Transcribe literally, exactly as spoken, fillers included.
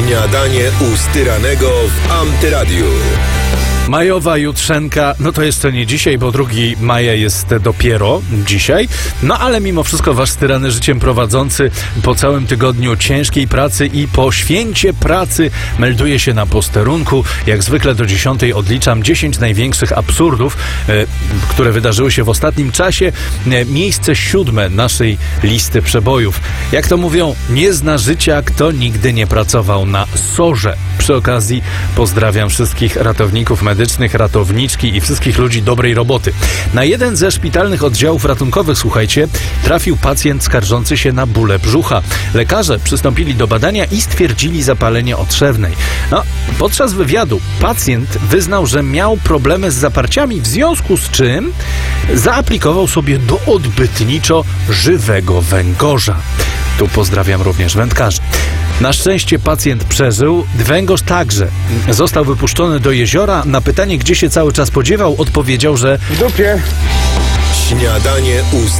Śniadanie u Styranego w Antyradiu. Majowa jutrzenka, no to jeszcze nie dzisiaj, bo drugiego maja jest dopiero dzisiaj. No ale mimo wszystko wasz styrany życiem prowadzący po całym tygodniu ciężkiej pracy i po święcie pracy melduje się na posterunku. Jak zwykle do dziesiątej odliczam dziesięć największych absurdów, e, które wydarzyły się w ostatnim czasie. E, miejsce siódme naszej listy przebojów. Jak to mówią, nie zna życia, kto nigdy nie pracował na sorze. Przy okazji pozdrawiam wszystkich ratowników medycznych, ratowniczki i wszystkich ludzi dobrej roboty. Na jeden ze szpitalnych oddziałów ratunkowych, słuchajcie, trafił pacjent skarżący się na bóle brzucha. Lekarze przystąpili do badania i stwierdzili zapalenie otrzewnej. No, podczas wywiadu pacjent wyznał, że miał problemy z zaparciami, w związku z czym zaaplikował sobie do odbytniczo żywego węgorza. Tu pozdrawiam również wędkarzy. Na szczęście pacjent przeżył, węgorz także. Został wypuszczony do jeziora. Na pytanie, gdzie się cały czas podziewał, odpowiedział, że W dupie. Śniadanie u